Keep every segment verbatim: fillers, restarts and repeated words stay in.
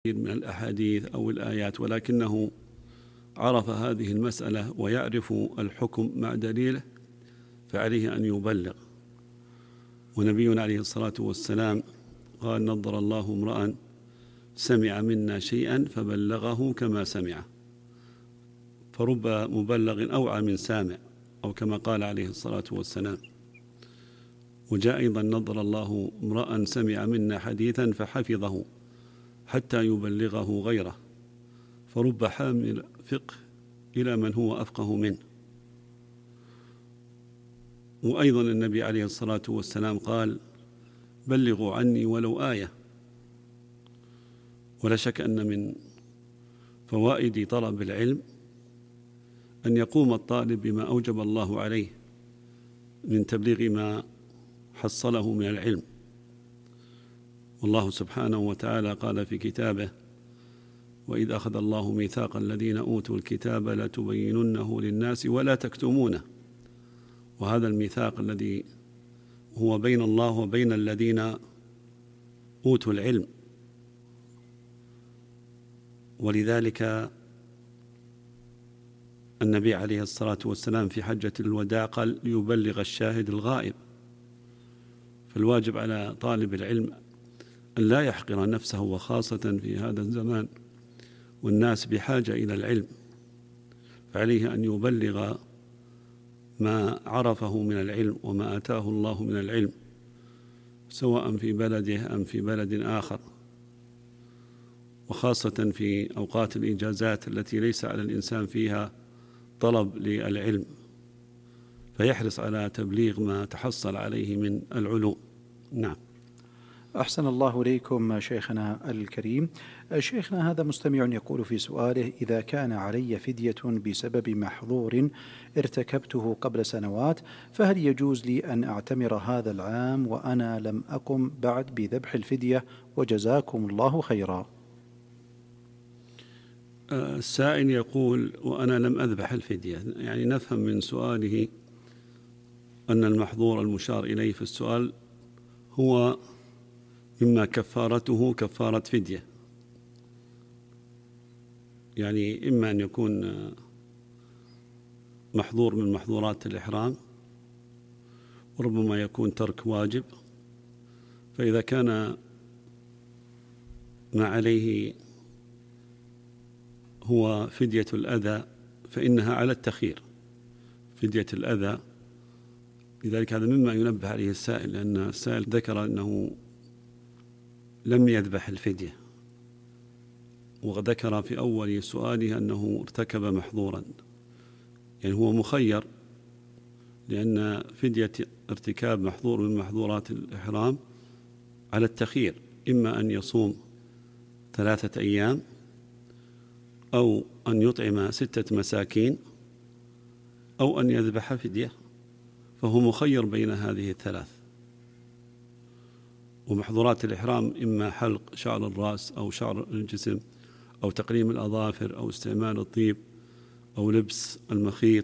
من الأحاديث أو الآيات، ولكنه عرف هذه المسألة ويعرف الحكم مع دليله فعليه أن يبلغ. ونبينا عليه الصلاة والسلام قال: نضر الله امرأ سمع منا شيئا فبلغه كما سمعه، فرب مبلغ أوعى من سامع، أو كما قال عليه الصلاة والسلام. وجاء أيضا: نضر الله امرأ سمع منا حديثا فحفظه حتى يبلغه غيره، فرب حامل فقه إلى من هو أفقه منه. وأيضا النبي عليه الصلاة والسلام قال: بلغوا عني ولو آية. ولا شك أن من فوائد طلب العلم أن يقوم الطالب بما أوجب الله عليه من تبليغ ما حصله من العلم. والله سبحانه وتعالى قال في كتابه: وإذ أخذ الله ميثاق الذين أوتوا الكتاب لتبيننه للناس ولا تكتمونه. وهذا الميثاق الذي هو بين الله وبين الذين أوتوا العلم، ولذلك النبي عليه الصلاة والسلام في حجة الوداع قال: ليبلغ الشاهد الغائب. فالواجب على طالب العلم أن لا يحقر نفسه، وخاصة في هذا الزمان والناس بحاجة إلى العلم، فعليه أن يبلغ ما عرفه من العلم وما آتاه الله من العلم، سواء في بلده أم في بلد آخر، وخاصة في أوقات الإجازات التي ليس على الإنسان فيها طلب للعلم، فيحرص على تبليغ ما تحصل عليه من العلوم. نعم. أحسن الله إليكم شيخنا الكريم. شيخنا هذا مستمع يقول في سؤاله: إذا كان علي فدية بسبب محظور ارتكبته قبل سنوات، فهل يجوز لي أن أعتمر هذا العام وأنا لم أقم بعد بذبح الفدية؟ وجزاكم الله خيرا. السائل يقول: وأنا لم أذبح الفدية، يعني نفهم من سؤاله أن المحظور المشار إليه في السؤال هو مما كفارته كفارة فدية، يعني إما أن يكون محظور من محظورات الإحرام، وربما يكون ترك واجب. فإذا كان ما عليه هو فدية الأذى فإنها على التخيير، فدية الأذى. لذلك هذا مما ينبه عليه السائل، لأن السائل ذكر أنه لم يذبح الفدية، وذكر في أول سؤاله أنه ارتكب محظورا، يعني هو مخير، لأن فدية ارتكاب محظور من محظورات الإحرام على التخيير، إما أن يصوم ثلاثة أيام أو أن يطعم ستة مساكين أو أن يذبح فدية، فهو مخير بين هذه الثلاث. ومحظورات الإحرام إما حلق شعر الرأس أو شعر الجسم أو تقليم الأظافر أو استعمال الطيب أو لبس المخيط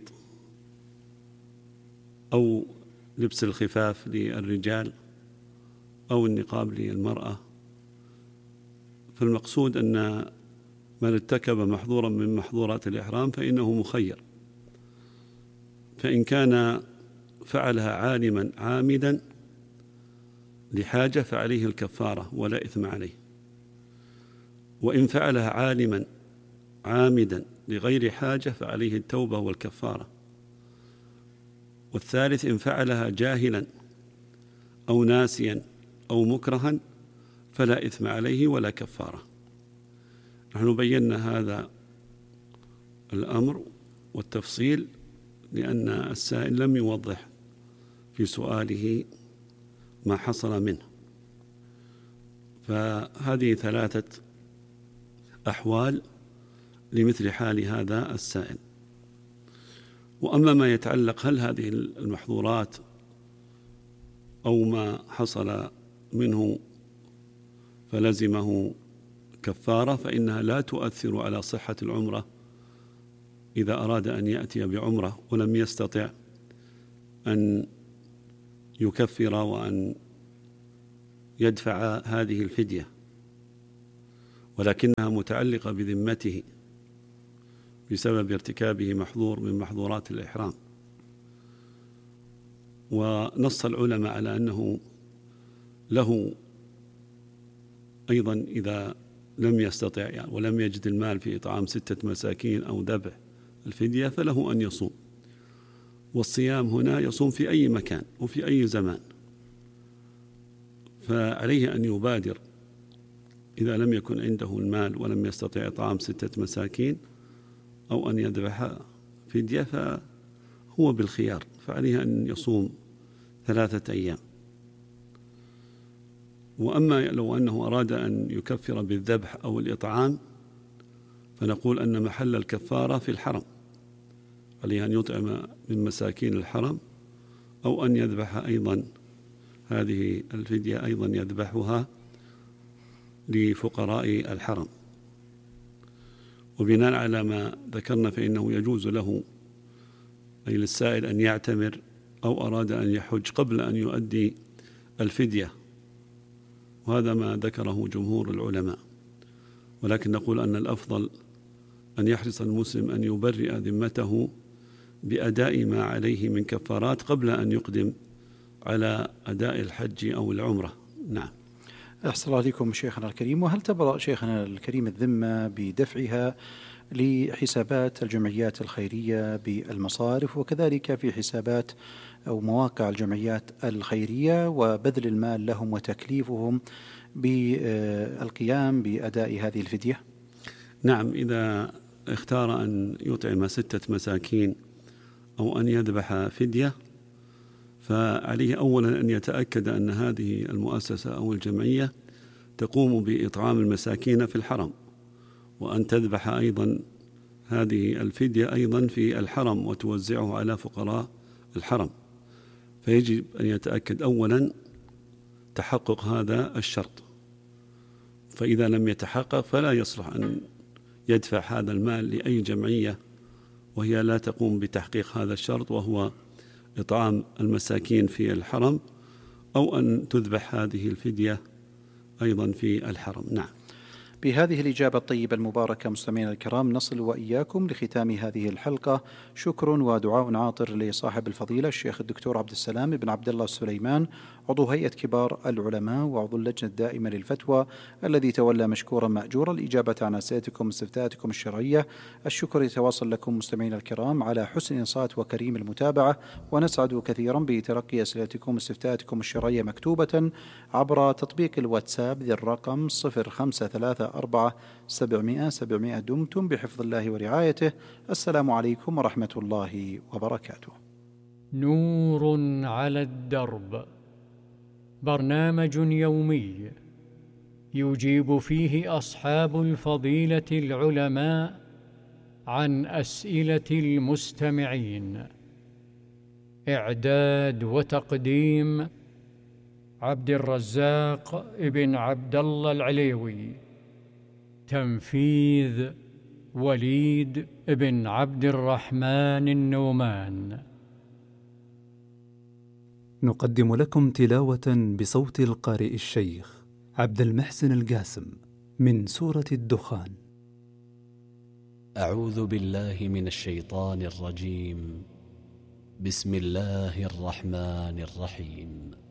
أو لبس الخفاف للرجال أو النقاب للمرأة. فالمقصود أن من ارتكب محظورا من محظورات الإحرام فإنه مخير، فإن كان فعلها عالما عامدا لحاجة فعليه الكفارة ولا إثم عليه، وإن فعلها عالما عامدا لغير حاجة فعليه التوبة والكفارة. والثالث إن فعلها جاهلا أو ناسيا أو مكرها فلا إثم عليه ولا كفارة. نحن بينا هذا الأمر والتفصيل لأن السائل لم يوضح في سؤاله ما حصل منه. فهذه ثلاثة أحوال لمثل حال هذا السائل. وأما ما يتعلق هل هذه المحظورات أو ما حصل منه فلزمه كفارة، فإنها لا تؤثر على صحة العمرة إذا أراد أن يأتي بعمرة ولم يستطع أن يكفر وأن يدفع هذه الفدية. ولكنها متعلقة بذمته بسبب ارتكابه محظور من محظورات الإحرام. ونص العلماء على أنه له أيضا إذا لم يستطع يعني ولم يجد المال في إطعام ستة مساكين أو ذبح الفدية فله أن يصوم. والصيام هنا يصوم في أي مكان وفي أي زمان، فعليه أن يبادر إذا لم يكن عنده المال ولم يستطع إطعام ستة مساكين أو أن يذبح فدية فهو بالخيار، فعليه أن يصوم ثلاثة أيام. وأما لو أنه أراد أن يكفر بالذبح أو الإطعام فنقول أن محل الكفارة في الحرم، عليه أن يطعم من مساكين الحرم أو أن يذبح أيضا هذه الفدية أيضا يذبحها لفقراء الحرم. وبناء على ما ذكرنا فإنه يجوز له أي للسائل أن يعتمر أو أراد أن يحج قبل أن يؤدي الفدية، وهذا ما ذكره جمهور العلماء. ولكن نقول أن الأفضل أن يحرص المسلم أن يبرئ ذمته بأداء ما عليه من كفارات قبل أن يقدم على أداء الحج أو العمرة. نعم. أحسن الله عليكم شيخنا الكريم. وهل تبرأ شيخنا الكريم الذمة بدفعها لحسابات الجمعيات الخيرية بالمصارف وكذلك في حسابات أو مواقع الجمعيات الخيرية وبذل المال لهم وتكليفهم بالقيام بأداء هذه الفدية؟ نعم، إذا اختار أن يطعم ستة مساكين أو أن يذبح فدية فعليه أولا أن يتأكد أن هذه المؤسسة أو الجمعية تقوم بإطعام المساكين في الحرم، وأن تذبح أيضا هذه الفدية أيضا في الحرم وتوزعه على فقراء الحرم. فيجب أن يتأكد أولا تحقق هذا الشرط، فإذا لم يتحقق فلا يصلح أن يدفع هذا المال لأي جمعية وهي لا تقوم بتحقيق هذا الشرط وهو إطعام المساكين في الحرم، أو أن تذبح هذه الفدية أيضا في الحرم. نعم. بهذه الإجابة الطيبة المباركة مستمعينا الكرام نصل وإياكم لختام هذه الحلقة. شكر ودعاء عاطر لصاحب الفضيلة الشيخ الدكتور عبد السلام بن عبد الله السليمان، عضو هيئة كبار العلماء وعضو اللجنة الدائمة للفتوى، الذي تولى مشكورا مأجورا الإجابة عن أسئلتكم واستفتاءاتكم الشرعية. الشكر يتواصل لكم مستمعينا الكرام على حسن الإنصات وكريم المتابعة، ونسعد كثيرا بتلقي أسئلتكم واستفتاءاتكم الشرعية مكتوبة عبر تطبيق الواتساب ذي الرقم صفر خمسة ثلاثة أربعة سبعمائة سبعمائة. دمتم بحفظ الله ورعايته. السلام عليكم ورحمة الله وبركاته. نور على الدرب، برنامج يومي يجيب فيه أصحاب الفضيلة العلماء عن أسئلة المستمعين. إعداد وتقديم عبد الرزاق ابن عبد الله العليوي. تنفيذ وليد ابن عبد الرحمن النومان. نقدم لكم تلاوة بصوت القارئ الشيخ عبد المحسن القاسم من سورة الدخان. أعوذ بالله من الشيطان الرجيم. بسم الله الرحمن الرحيم.